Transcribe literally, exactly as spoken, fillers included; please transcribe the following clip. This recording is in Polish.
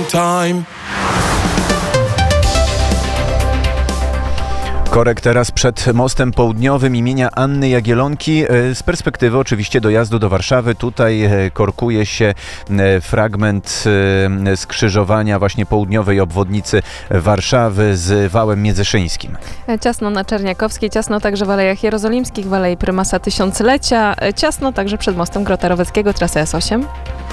time. Korek teraz przed mostem południowym imienia Anny Jagiellonki. Z perspektywy oczywiście dojazdu do Warszawy. Tutaj korkuje się fragment skrzyżowania właśnie południowej obwodnicy Warszawy z wałem międzyszyńskim. Ciasno na Czerniakowskiej, ciasno także w Alejach Jerozolimskich, w Alei Prymasa Tysiąclecia, ciasno także przed mostem Grota Roweckiego, trasy S osiem.